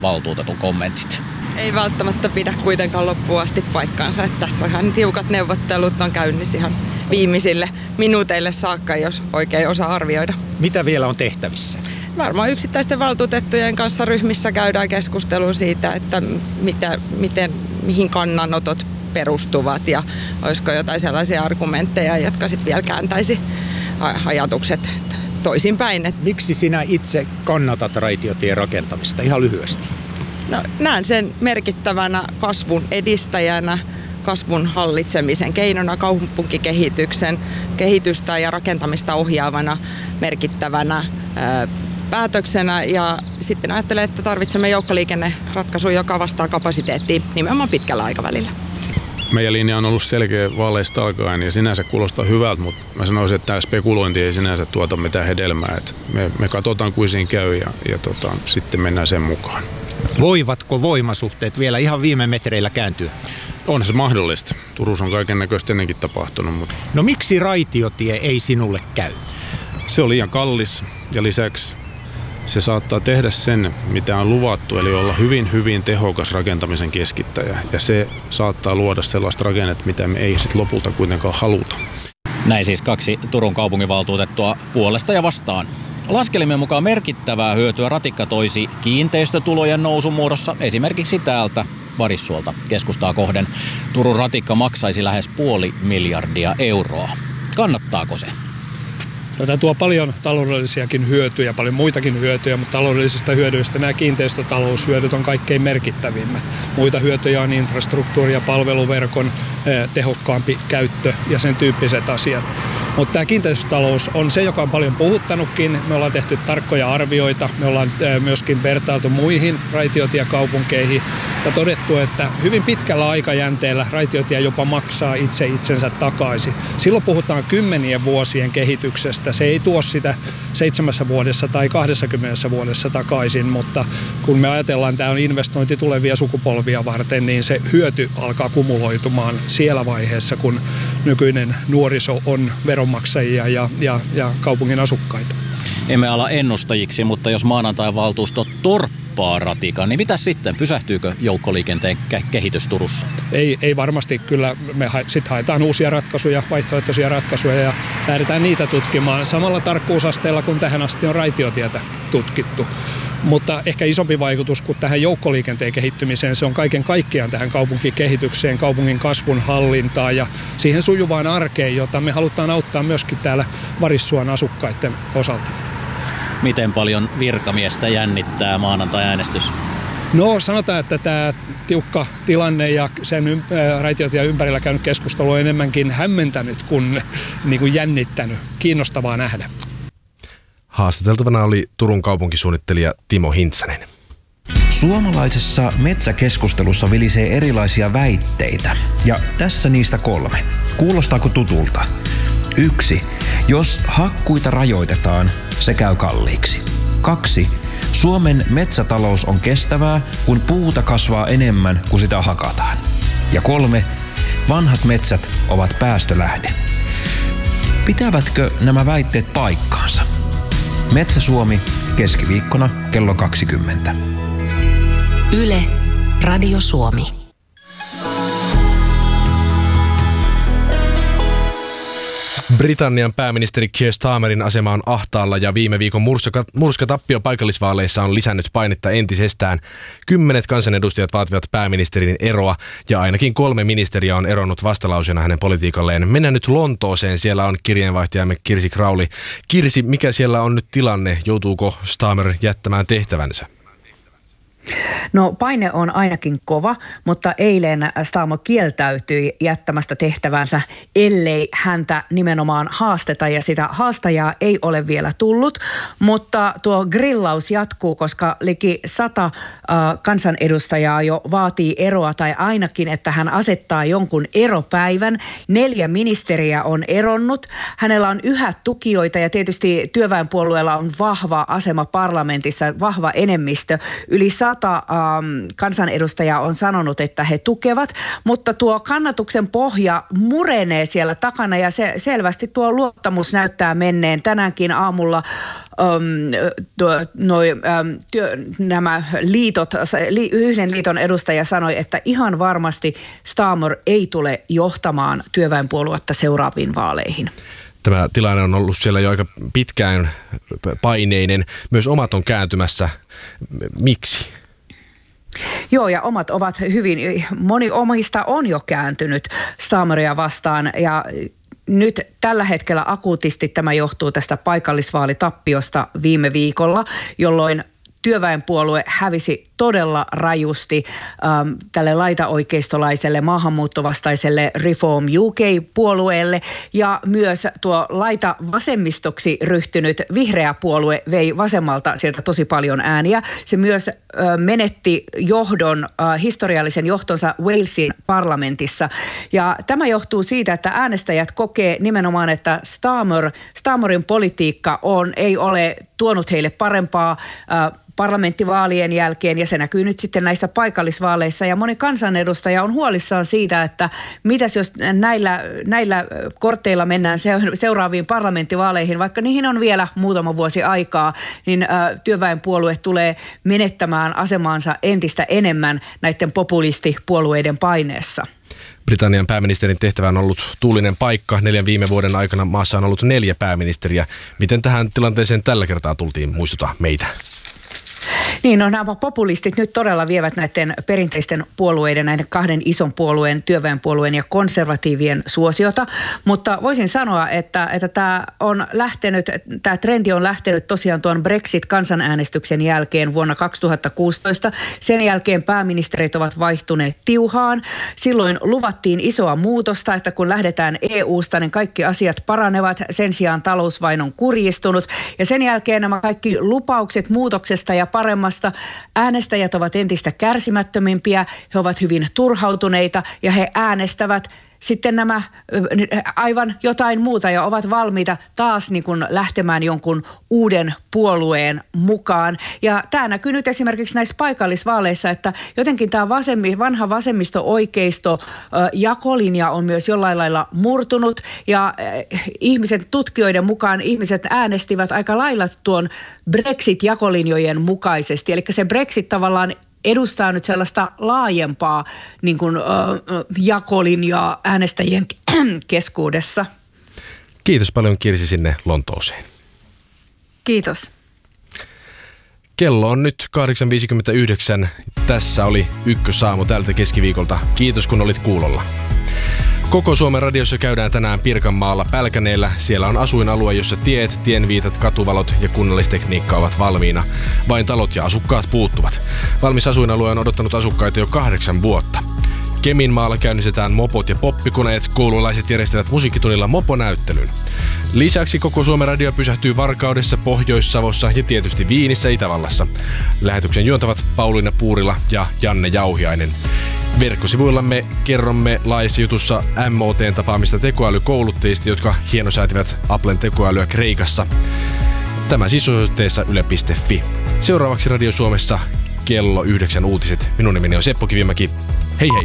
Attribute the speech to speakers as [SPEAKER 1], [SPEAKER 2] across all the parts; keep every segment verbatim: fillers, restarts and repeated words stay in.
[SPEAKER 1] valtuutetun kommentit?
[SPEAKER 2] Ei välttämättä pidä kuitenkaan loppuun asti paikkaansa. Että tässähän tiukat neuvottelut on käynnissä ihan viimeisille minuuteille saakka, jos oikein osaa arvioida.
[SPEAKER 3] Mitä vielä on tehtävissä?
[SPEAKER 2] Varmaan yksittäisten valtuutettujen kanssa ryhmissä käydään keskustelua siitä, että mitä, miten, mihin kannanotot perustuvat ja olisiko jotain sellaisia argumentteja, jotka sitten vielä kääntäisi ajatukset toisinpäin.
[SPEAKER 3] Miksi sinä itse kannatat raitiotien rakentamista? Ihan lyhyesti.
[SPEAKER 2] No, näen sen merkittävänä kasvun edistäjänä, kasvun hallitsemisen keinona, kaupunkikehityksen kehitystä ja rakentamista ohjaavana merkittävänä ää, päätöksenä. Ja sitten ajattelen, että tarvitsemme joukkoliikenneratkaisu, joka vastaa kapasiteettiin nimenomaan pitkällä aikavälillä.
[SPEAKER 4] Meidän linja on ollut selkeä vaaleista alkaen ja sinänsä kuulostaa hyvältä, mutta mä sanoisin, että tämä spekulointi ei sinänsä tuota mitään hedelmää. Että me, me katsotaan, kuin siinä käy ja, ja tota, sitten mennään sen mukaan.
[SPEAKER 3] Voivatko voimasuhteet vielä ihan viime metreillä kääntyä?
[SPEAKER 4] On se mahdollista. Turussa on kaiken näköistä ennenkin tapahtunut. Mutta...
[SPEAKER 3] No miksi raitiotie ei sinulle käy?
[SPEAKER 4] Se on liian kallis ja lisäksi se saattaa tehdä sen, mitä on luvattu, eli olla hyvin, hyvin tehokas rakentamisen keskittäjä. Ja se saattaa luoda sellaista rakennetta, mitä me ei sit lopulta kuitenkaan haluta.
[SPEAKER 1] Näin siis kaksi Turun kaupunginvaltuutettua puolesta ja vastaan. Laskelmien mukaan merkittävää hyötyä ratikka toisi kiinteistötulojen nousun muodossa esimerkiksi täältä Varissuolta keskustaa kohden. Turun ratikka maksaisi lähes puoli miljardia euroa. Kannattaako se?
[SPEAKER 5] No, tämä tuo paljon taloudellisiakin hyötyjä, paljon muitakin hyötyjä, mutta taloudellisista hyödyistä nämä kiinteistötaloushyödyt on kaikkein merkittävimmät. Muita hyötyjä on infrastruktuuri ja palveluverkon eh, tehokkaampi käyttö ja sen tyyppiset asiat. Mutta tämä kiinteistötalous on se, joka on paljon puhuttanutkin. Me ollaan tehty tarkkoja arvioita, me ollaan myöskin vertailtu muihin raitiotiekaupunkeihin ja todettu, että hyvin pitkällä aikajänteellä raitiotie jopa maksaa itse itsensä takaisin. Silloin puhutaan kymmenien vuosien kehityksestä. Se ei tuo sitä seitsemässä vuodessa tai kahdessakymmenessä vuodessa takaisin, mutta kun me ajatellaan, että tämä on investointi tulevia sukupolvia varten, niin se hyöty alkaa kumuloitumaan siellä vaiheessa, kun nykyinen nuoriso on veronmaksajia ja, ja, ja kaupungin asukkaita.
[SPEAKER 1] Emme ala ennustajiksi, mutta jos maanantain valtuusto torppaa ratikan, niin mitä sitten? Pysähtyykö joukkoliikenteen ke- kehitys Turussa?
[SPEAKER 5] Ei, ei varmasti. Kyllä me ha- sitten haetaan uusia ratkaisuja, vaihtoehtoisia ratkaisuja ja lähdetään niitä tutkimaan samalla tarkkuusasteella kuin tähän asti on raitiotietä tutkittu. Mutta ehkä isompi vaikutus kuin tähän joukkoliikenteen kehittymiseen, se on kaiken kaikkiaan tähän kaupunkikehitykseen, kaupungin kasvun hallintaan ja siihen sujuvaan arkeen, jota me halutaan auttaa myöskin täällä Varissuon asukkaiden osalta.
[SPEAKER 1] Miten paljon virkamiestä jännittää maanantai-äänestys?
[SPEAKER 5] No sanotaan, että tämä tiukka tilanne ja sen ymp- raitiotien ympärillä käynyt keskustelu on enemmänkin hämmentänyt kuin, niin kuin jännittänyt. Kiinnostavaa nähdä.
[SPEAKER 6] Haastateltavana oli Turun kaupunkisuunnittelija Timo Hintsanen.
[SPEAKER 7] Suomalaisessa metsäkeskustelussa vilisee erilaisia väitteitä, ja tässä niistä kolme. Kuulostaako tutulta? Yksi. Jos hakkuita rajoitetaan, se käy kalliiksi. Kaksi. Suomen metsätalous on kestävää, kun puuta kasvaa enemmän kuin sitä hakataan. Ja kolme. Vanhat metsät ovat päästölähde. Pitävätkö nämä väitteet paikkaansa? Metsä Suomi, keskiviikkona kello kaksikymmentä.
[SPEAKER 8] Yle, Radio Suomi.
[SPEAKER 6] Britannian pääministeri Keir Starmerin asema on ahtaalla ja viime viikon murska, murskatappio paikallisvaaleissa on lisännyt painetta entisestään. Kymmenet kansanedustajat vaativat pääministerin eroa ja ainakin kolme ministeriä on eronnut vastalauseena hänen politiikalleen. Mennään nyt Lontooseen, siellä on kirjeenvaihtajamme Kirsi Crowley. Kirsi, mikä siellä on nyt tilanne? Joutuuko Starmer jättämään tehtävänsä?
[SPEAKER 9] No paine on ainakin kova, mutta eilen Starmer kieltäytyi jättämästä tehtävänsä, ellei häntä nimenomaan haasteta ja sitä haastajaa ei ole vielä tullut. Mutta tuo grillaus jatkuu, koska liki sata äh, kansanedustajaa jo vaatii eroa tai ainakin, että hän asettaa jonkun eropäivän. Neljä ministeriä on eronnut. Hänellä on yhä tukijoita ja tietysti työväenpuolueella on vahva asema parlamentissa, vahva enemmistö. Yli sata kansanedustaja on sanonut, että he tukevat, mutta tuo kannatuksen pohja murenee siellä takana ja se selvästi tuo luottamus näyttää menneen. Tänäänkin aamulla um, tuo, noi, um, työ, nämä liitot, li, yhden liiton edustaja sanoi, että ihan varmasti Starmer ei tule johtamaan työväenpuoluetta seuraaviin vaaleihin.
[SPEAKER 6] Tämä tilanne on ollut siellä jo aika pitkään paineinen. Myös omat on kääntymässä. Miksi?
[SPEAKER 9] Joo, ja omat ovat hyvin, moni omista on jo kääntynyt Starmeria vastaan ja nyt tällä hetkellä akuutisti tämä johtuu tästä paikallisvaalitappiosta viime viikolla, jolloin työväenpuolue hävisi todella rajusti ähm, tälle laitaoikeistolaiselle maahanmuuttovastaiselle Reform U K-puolueelle ja myös tuo laita vasemmistoksi ryhtynyt vihreä puolue vei vasemmalta sieltä tosi paljon ääniä. Se myös äh, menetti johdon, äh, historiallisen johtonsa Walesin parlamentissa ja tämä johtuu siitä, että äänestäjät kokee nimenomaan, että Starmer, Starmerin politiikka on, ei ole tuonut heille parempaa äh, parlamenttivaalien jälkeen ja se näkyy nyt sitten näissä paikallisvaaleissa ja moni kansanedustaja on huolissaan siitä, että mitäs jos näillä, näillä korteilla mennään seuraaviin parlamenttivaaleihin, vaikka niihin on vielä muutama vuosi aikaa, niin työväenpuolue tulee menettämään asemaansa entistä enemmän näiden populistipuolueiden paineessa.
[SPEAKER 6] Britannian pääministerin tehtävä on ollut tuulinen paikka. Neljän viime vuoden aikana maassa on ollut neljä pääministeriä. Miten tähän tilanteeseen tällä kertaa tultiin, muistuta meitä?
[SPEAKER 9] Niin, no nämä populistit nyt todella vievät näiden perinteisten puolueiden, näiden kahden ison puolueen, työväenpuolueen ja konservatiivien suosiota, mutta voisin sanoa, että, että tämä on lähtenyt, tämä trendi on lähtenyt tosiaan tuon Brexit-kansanäänestyksen jälkeen vuonna kaksituhattakuusitoista. Sen jälkeen pääministerit ovat vaihtuneet tiuhaan. Silloin luvattiin isoa muutosta, että kun lähdetään E U:sta, niin kaikki asiat paranevat. Sen sijaan talous vain on kurjistunut ja sen jälkeen nämä kaikki lupaukset muutoksesta ja paremmasta. Äänestäjät ovat entistä kärsimättömimpiä, he ovat hyvin turhautuneita ja he äänestävät sitten nämä aivan jotain muuta ja ovat valmiita taas niin kuin lähtemään jonkun uuden puolueen mukaan. Ja tämä näkyy nyt esimerkiksi näissä paikallisvaaleissa, että jotenkin tämä vasemmi, vanha vasemmisto-oikeisto jakolinja on myös jollain lailla murtunut ja ihmiset, tutkijoiden mukaan ihmiset äänestivät aika lailla tuon Brexit-jakolinjojen mukaisesti. Eli se Brexit tavallaan edustaa nyt sellaista laajempaa niin kuin, äh, jakolinjaa äänestäjien keskuudessa.
[SPEAKER 6] Kiitos paljon, Kirsi, sinne Lontooseen.
[SPEAKER 9] Kiitos.
[SPEAKER 6] Kello on nyt kahdeksan viisikymmentäyhdeksän. Tässä oli Ykkösaamu tältä keskiviikolta. Kiitos, kun olit kuulolla. Koko Suomen radiossa käydään tänään Pirkanmaalla Pälkäneellä. Siellä on asuinalue, jossa tiet, tienviitat, katuvalot ja kunnallistekniikka ovat valmiina. Vain talot ja asukkaat puuttuvat. Valmis asuinalue on odottanut asukkaita jo kahdeksan vuotta. Keminmaalla käynnistetään mopot ja poppikoneet. Koululaiset järjestävät musiikkitunnilla moponäyttelyn. Lisäksi Koko Suomen radio pysähtyy Varkaudessa, Pohjois-Savossa ja tietysti Viinissä, Itävallassa. Lähetyksen juontavat Pauliina Puurila ja Janne Jauhiainen. Verkkosivuillamme kerromme laajassa jutussa M O T:n tapaamista tekoälykouluttajista, jotka hienosäätivät Applen tekoälyä Kreikassa. Tämä siis osoitteessa yle piste fi. Seuraavaksi Radio Suomessa kello yhdeksän uutiset. Minun nimeni on Seppo Kivimäki. Hei hei!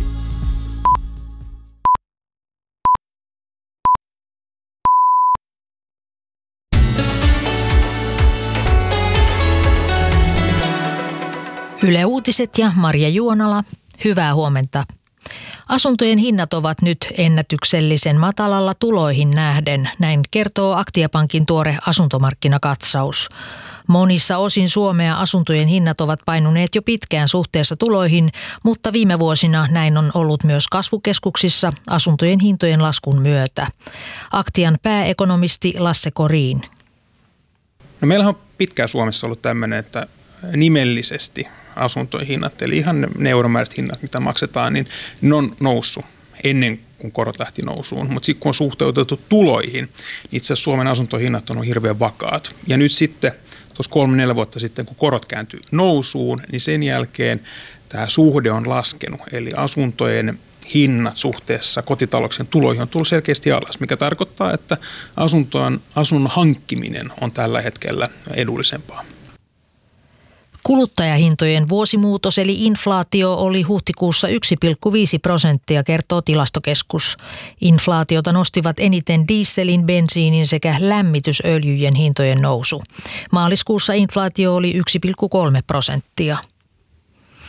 [SPEAKER 10] Yle Uutiset ja Marja Juonala. Hyvää huomenta. Asuntojen hinnat ovat nyt ennätyksellisen matalalla tuloihin nähden, näin kertoo Aktiapankin tuore asuntomarkkinakatsaus. Monissa osin Suomea asuntojen hinnat ovat painuneet jo pitkään suhteessa tuloihin, mutta viime vuosina näin on ollut myös kasvukeskuksissa asuntojen hintojen laskun myötä. Aktian pääekonomisti Lasse Korin.
[SPEAKER 11] No meillähän on pitkään Suomessa ollut tämmöinen, että nimellisesti asuntojen hinnat, eli ihan ne euromääräiset hinnat, mitä maksetaan, niin ne on noussut ennen kuin korot lähti nousuun. Mutta sitten kun on suhteutettu tuloihin, niin itse asiassa Suomen asuntohinnat on hirveän vakaat. Ja nyt sitten, tuossa kolme neljä vuotta sitten, kun korot kääntyi nousuun, niin sen jälkeen tämä suhde on laskenut. Eli asuntojen hinnat suhteessa kotitalouksien tuloihin on tullut selkeästi alas, mikä tarkoittaa, että asuntoon, asunnon hankkiminen on tällä hetkellä edullisempaa.
[SPEAKER 10] Kuluttajahintojen vuosimuutos eli inflaatio oli huhtikuussa yksi pilkku viisi prosenttia, kertoo Tilastokeskus. Inflaatiota nostivat eniten dieselin, bensiinin sekä lämmitysöljyjen hintojen nousu. Maaliskuussa inflaatio oli yksi pilkku kolme prosenttia.